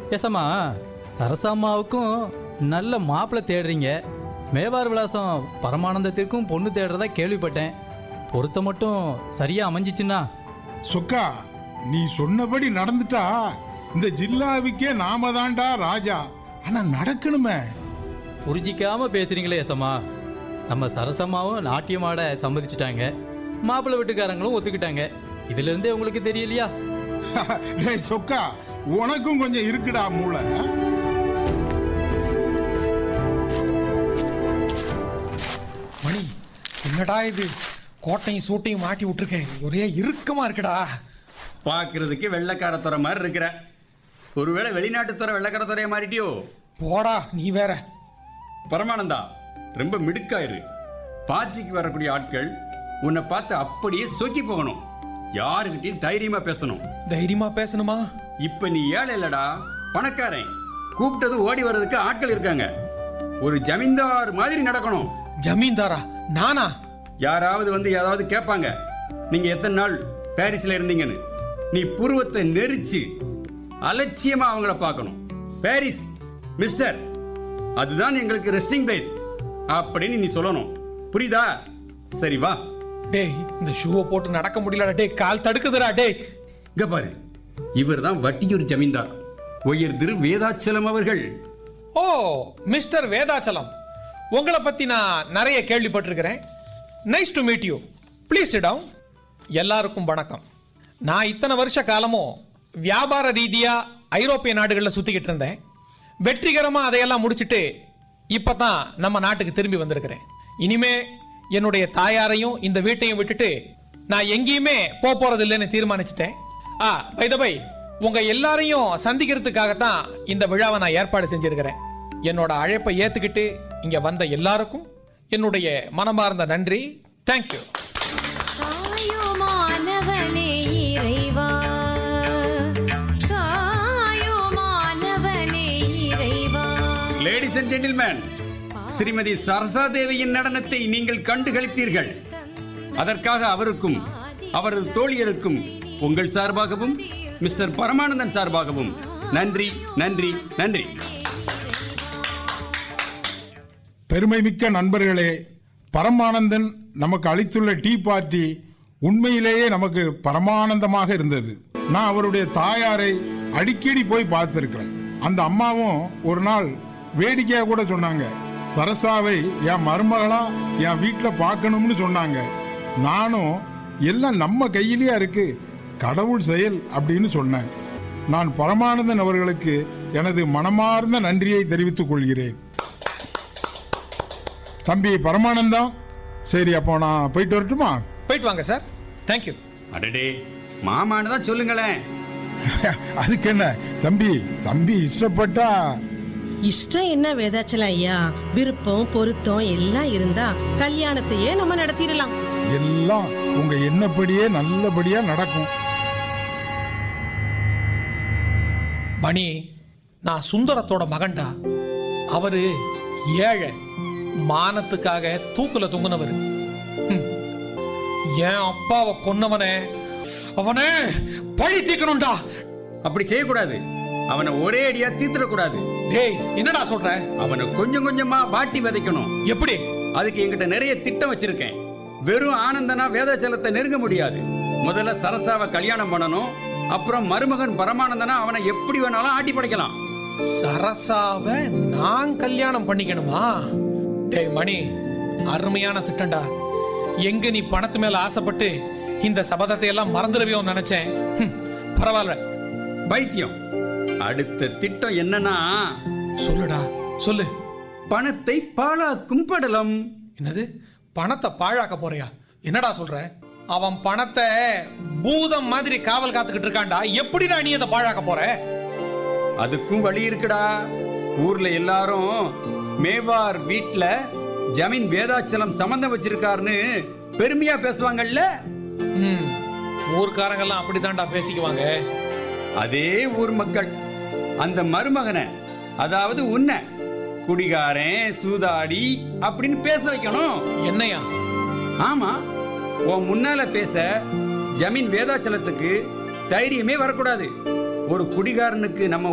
ஏசம்மா, சரசாம்மாவுக்கும் நல்ல மாப்பிள்ளை தேடுறீங்க. மேவார் விலாசம் பரமானந்தத்திற்கும் பொண்ணு தேடுறதா கேள்விப்பட்டேன். பொருத்தம் மட்டும் சரியா அமைஞ்சிச்சுன்னா? சொக்கா, நீ சொன்னபடி நடந்துட்டா இந்த ஜில்லாவுக்கே நாம தான்டா ராஜா. ஆனா நடக்கணுமே. புரிஞ்சிக்காம பேசுறீங்களே ஏசம்மா. நம்ம சரசம்மாவும் நாட்டியமாட சம்மதிச்சிட்டாங்க, மாப்பிள்ளை வீட்டுக்காரங்களும் ஒத்துக்கிட்டாங்க. இதுல இருந்தே உங்களுக்கு தெரியலையா? டேய் சொக்கா, உனக்கும் கொஞ்சம் இருக்குடா மூளை. மணி, என்னடா இது? கோட்டையும் சூட்டையும் மாட்டி விட்டுருக்கேன், ஒரே இறுக்கமா இருக்குடா. பார்க்கறதுக்கு வெள்ளைக்காரத்துறை மாதிரி இருக்கிற. ஒருவேளை வெளிநாட்டுத்துறை வெள்ளைக்காரத்துறையை மாறிட்டியோ? போடா நீ வேற. பரமானந்தா, ரொம்ப மிடுக்காயிரு. பார்ட்டிக்கு வரக்கூடிய ஆட்கள் உன்னை பார்த்து அப்படியே சொக்கி போகணும். யாருக்கிட்டையும் தைரியமா பேசணும். தைரியமா பேசணுமா? இப்ப நீ ஏழை இல்லடா, பணக்காரன். கூப்பிட்டது ஓடி வர்றதுக்கு ஆட்கள் இருக்காங்க. ஒரு ஜமீன்தார் மாதிரி நடக்கணும். ஜமீன்தாரா? நானா? யாராவது வந்து ஏதாவது கேட்பாங்க, நீங்க எத்தனை நாள் பாரிஸ்ல இருந்தீங்கன்னு. நீ புருவத்தை நெரிச்சு அலட்சியமா அவங்கள பார்க்கணும். பாரிஸ் மிஸ்டர், அதுதான் எங்களுக்கு ரெஸ்டிங் பிளேஸ் அப்படின்னு நீ சொல்லணும். புரியுதா? சரி வா. டேய், இந்த ஷூவை போட்டு நடக்க முடியலடா. டேய், கால் தடுக்குதுடா. டேய் இங்க பாரு, இவர் தான் வட்டியூர் ஜமீன்தார் உயர் திரு வேதாச்சலம் அவர்கள். ஓ, மிஸ்டர் வேதாச்சலம், உங்களை பத்தி நான் நிறைய கேள்விப்பட்டிருக்கிறேன். Nice to meet you. Please sit down. எல்லாருக்கும் வணக்கம். நான் இத்தனை வருஷ காலமும் வியாபார ரீதியா ஐரோப்பிய நாடுகளில் சுத்திக்கிட்டு இருந்தேன். வெற்றிகரமா அதையெல்லாம் முடிச்சுட்டு இப்பதான் நம்ம நாட்டுக்கு திரும்பி வந்திருக்கிறேன். இனிமே என்னுடைய தாயாரையும் இந்த வீட்டையும் விட்டுட்டு நான் எங்கேயுமே போறது இல்லைன்னு தீர்மானிச்சிட்டேன். பை த பை, உங்க எல்லாரையும் சந்திக்கிறதுக்காகத்தான் இந்த விழாவை நான் ஏற்பாடு செஞ்சிருக்கிறேன். என்னோட அழைப்பை ஏத்துக்கிட்டு இங்க வந்த எல்லாருக்கும் என்னுடைய மனமார்ந்த நன்றி. Thank you. Ladies and gentleman, Srimathi Sarasa தேவியின் நடனத்தை நீங்கள் கண்டுகளித்தீர்கள். அதற்காக அவருக்கும் அவரது தோழியருக்கும் உங்கள் சார்பாகவும் மிஸ்டர் பரமானந்தன் சார்பாகவும் நன்றி நன்றி நன்றி. பெருமை மிக்க நண்பர்களே, பரமானந்தன் நமக்கு அளித்துள்ள டீ பார்ட்டி உண்மையிலேயே நமக்கு பரமானந்தமாக இருந்தது. நான் அவருடைய தாயாரை அடிக்கடி போய் பார்த்திருக்கிறேன். அந்த அம்மாவும் ஒரு நாள் வேடிக்கையா கூட சொன்னாங்க, சரசாவை என் மருமகளா என் வீட்டில் பார்க்கணும்னு சொன்னாங்க. நானும் எல்லாம் நம்ம கையிலேயே இருக்கு, கடவுள் செயல் அப்படின்னு சொன்னேன். நான் பரமானந்தன் அவர்களுக்கு எனது மனமார்ந்த நன்றியை தெரிவித்துக் கொள்கிறேன். தம்பி பரமானந்தம், சரி அப்போ நான் போயிட்டு வரட்டுமா? போயிட்டு வாங்க சார். தேங்க்யூ. அடடே, மாமான்னு தான் சொல்லுங்களேன். அதுக்கு என்ன தம்பி, தம்பி இஷ்டப்பட்டா. இஷ்டம் என்ன வேதாச்சலம் ஐயா, விருப்பம் பொருத்தம் எல்லாம் இருந்தா கல்யாணத்தையே நம்ம நடத்திடலாம். எல்லாம் உங்க எண்ணப்படியே நல்லபடியா நடக்கும். மணி, நான் சுந்தரத்தோட மகன்டா. அவரு ஏழை, மானத்துக்காக தூக்குல தொங்குனவர். என் அப்பாவை கொன்னவனே, அவனே பழி தீர்க்கணும்டா. அப்படி செய்யக்கூடாது. அவனை ஒரே அடியா தீர்த்திடக்கூடாது. டேய், என்னடா சொல்ற? அவனை கொஞ்சம் கொஞ்சமா வாட்டி விதைக்கணும். எப்படி? அதுக்கு என்கிட்ட நிறைய திட்டம் வச்சிருக்கேன். வெறும் ஆனந்தனா வேதாச்சலத்தை நெருங்க முடியாது. முதல்ல சரசாவை கல்யாணம் பண்ணணும். அப்புறம் மருமகன் பரமானந்தனா அவனை எப்படி வேணாலும் ஆட்டி படைக்கலாம். சரசாவை நான் கல்யாணம் பண்ணிக்கணுமா? டேய் மணி, அருமையான திட்டம்டா. எங்க நீ பணத்து மேல ஆசைப்பட்டு இந்த சபதத்தை எல்லாம் மறந்துடுவியோன்னு நினைச்சேன். பரவாயில்ல. பைத்தியம். அடுத்த திட்டம் என்னன்னா, சொல்லுடா சொல்லு. பணத்தை பாழாக்கும் படலம். என்னது? பணத்தை பாழாக்க போறியா? என்னடா சொல்ற? அவன் பணத்தை பூதம் மாதிரி காவல் காத்துக்கிட்டு இருக்கான்டா. எப்படிடா நீ அதை பாழாக்க போற? அதுக்கும் வழி இருக்குடா. ஊர்ல எல்லாரும் மேவார் வீட்ல ஜமீன் வேதாச்சலம் சம்பந்தம் வச்சிருக்காருன்னு பெருமையா பேசுவாங்கல்ல. ஊர்க்காரங்கெல்லாம் அப்படித்தான்டா பேசிக்குவாங்க. அதே ஊர் மக்கள் அந்த மருமகனை, அதாவது உன்னை, குடிகாரன் சூதாடி அப்படின்னு பேச வைக்கணும். என்னையா? ஆமா, உன் முன்னால பேச ஜமீன் வேதாச்சலத்துக்கு தைரியமே வரக்கூடாது. ஒரு குடிகாரனுக்கு நம்ம